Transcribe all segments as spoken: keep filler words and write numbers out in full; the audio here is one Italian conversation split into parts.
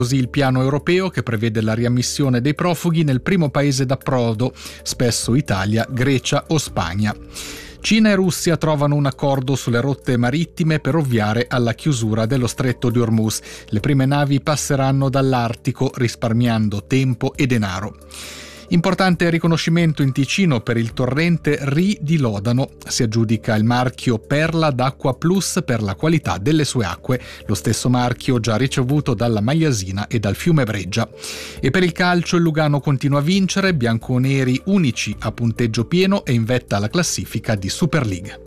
Così il piano europeo che prevede la riammissione dei profughi nel primo paese d'approdo, spesso Italia, Grecia o Spagna. Cina e Russia trovano un accordo sulle rotte marittime per ovviare alla chiusura dello stretto di Hormuz. Le prime navi passeranno dall'Artico risparmiando tempo e denaro. Importante riconoscimento in Ticino per il torrente Ri di Lodano. Si aggiudica il marchio Perla d'Acqua Plus per la qualità delle sue acque, lo stesso marchio già ricevuto dalla Magliasina e dal fiume Breggia. E per il calcio il Lugano continua a vincere, bianconeri unici a punteggio pieno e in vetta alla classifica di Super League.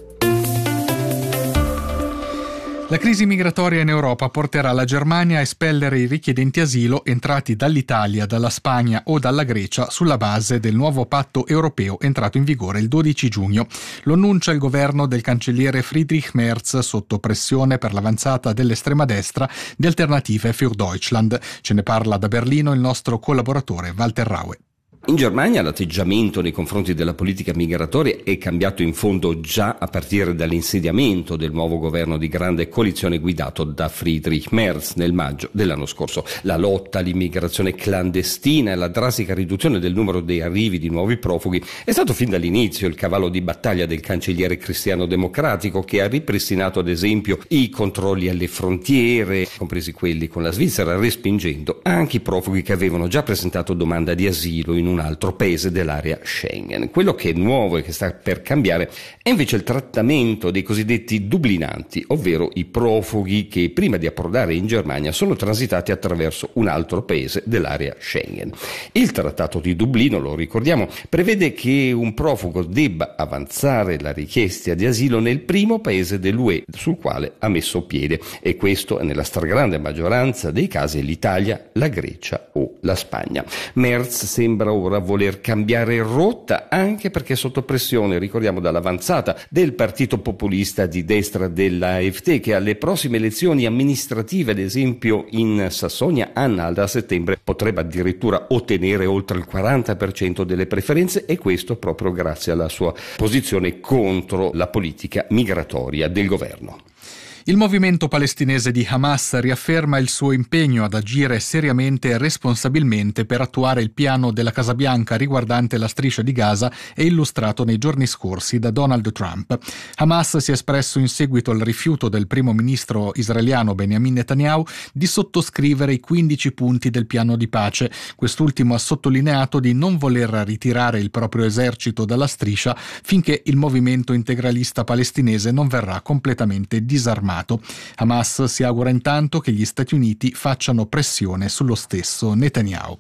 La crisi migratoria in Europa porterà la Germania a espellere i richiedenti asilo entrati dall'Italia, dalla Spagna o dalla Grecia sulla base del nuovo patto europeo entrato in vigore il dodici giugno. Lo annuncia il governo del cancelliere Friedrich Merz sotto pressione per l'avanzata dell'estrema destra di Alternative für Deutschland. Ce ne parla da Berlino il nostro collaboratore Walter Raue. In Germania l'atteggiamento nei confronti della politica migratoria è cambiato in fondo già a partire dall'insediamento del nuovo governo di grande coalizione guidato da Friedrich Merz nel maggio dell'anno scorso. La lotta all'immigrazione clandestina e la drastica riduzione del numero dei arrivi di nuovi profughi è stato fin dall'inizio il cavallo di battaglia del cancelliere cristiano-democratico, che ha ripristinato ad esempio i controlli alle frontiere, compresi quelli con la Svizzera, respingendo anche i profughi che avevano già presentato domanda di asilo in un un altro paese dell'area Schengen. Quello che è nuovo e che sta per cambiare è invece il trattamento dei cosiddetti dublinanti, ovvero i profughi che prima di approdare in Germania sono transitati attraverso un altro paese dell'area Schengen. Il Trattato di Dublino, lo ricordiamo, prevede che un profugo debba avanzare la richiesta di asilo nel primo paese dell'U E sul quale ha messo piede, e questo nella stragrande maggioranza dei casi è l'Italia, la Grecia o la Spagna. Merz sembra ora voler cambiare rotta, anche perché sotto pressione, ricordiamo, dall'avanzata del partito populista di destra dell'A F D, che alle prossime elezioni amministrative, ad esempio in Sassonia-Anhalt a settembre, potrebbe addirittura ottenere oltre il quaranta per cento delle preferenze, e questo proprio grazie alla sua posizione contro la politica migratoria del governo. Il movimento palestinese di Hamas riafferma il suo impegno ad agire seriamente e responsabilmente per attuare il piano della Casa Bianca riguardante la striscia di Gaza e illustrato nei giorni scorsi da Donald Trump. Hamas si è espresso in seguito al rifiuto del primo ministro israeliano Benjamin Netanyahu di sottoscrivere i quindici punti del piano di pace. Quest'ultimo ha sottolineato di non voler ritirare il proprio esercito dalla striscia finché il movimento integralista palestinese non verrà completamente disarmato. Hamas si augura intanto che gli Stati Uniti facciano pressione sullo stesso Netanyahu.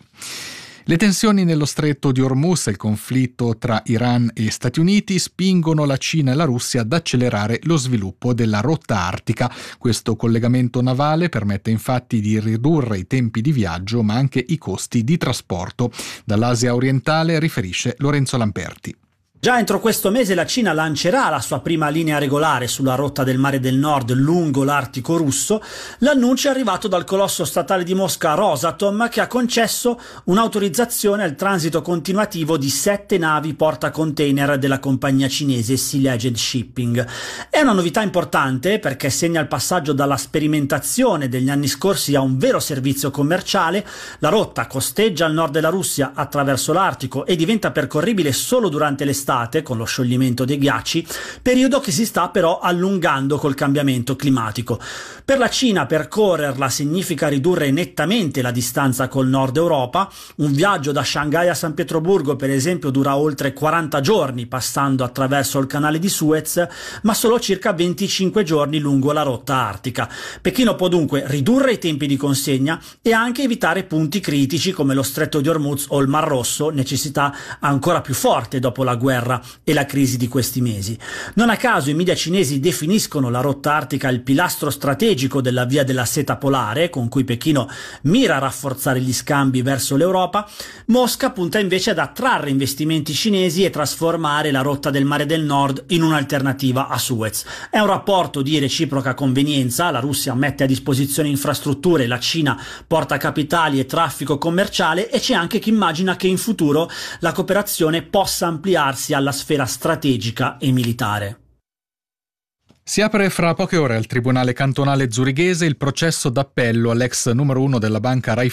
Le tensioni nello stretto di Hormuz e il conflitto tra Iran e Stati Uniti spingono la Cina e la Russia ad accelerare lo sviluppo della rotta artica. Questo collegamento navale permette infatti di ridurre i tempi di viaggio ma anche i costi di trasporto. Dall'Asia orientale riferisce Lorenzo Lamperti. Già entro questo mese la Cina lancerà la sua prima linea regolare sulla rotta del Mare del Nord lungo l'Artico russo. L'annuncio è arrivato dal colosso statale di Mosca Rosatom, che ha concesso un'autorizzazione al transito continuativo di sette navi portacontainer della compagnia cinese Sea Legend Shipping. È una novità importante perché segna il passaggio dalla sperimentazione degli anni scorsi a un vero servizio commerciale. La rotta costeggia al nord della Russia attraverso l'Artico e diventa percorribile solo durante l'estate, con lo scioglimento dei ghiacci, periodo che si sta però allungando col cambiamento climatico. Per la Cina percorrerla significa ridurre nettamente la distanza col nord Europa. Un viaggio da Shanghai a San Pietroburgo, per esempio, dura oltre quaranta giorni passando attraverso il canale di Suez, ma solo circa venticinque giorni lungo la rotta artica. Pechino può dunque ridurre i tempi di consegna e anche evitare punti critici come lo stretto di Hormuz o il Mar Rosso, necessità ancora più forte dopo la guerra e la crisi di questi mesi. Non a caso i media cinesi definiscono la rotta artica il pilastro strategico della via della seta polare, con cui Pechino mira a rafforzare gli scambi verso l'Europa. Mosca punta invece ad attrarre investimenti cinesi e trasformare la rotta del Mare del Nord in un'alternativa a Suez. È un rapporto di reciproca convenienza: la Russia mette a disposizione infrastrutture, la Cina porta capitali e traffico commerciale, e c'è anche chi immagina che in futuro la cooperazione possa ampliarsi alla sfera strategica e militare. Si apre fra poche ore al Tribunale Cantonale Zurighese il processo d'appello all'ex numero uno della banca Raiffeisen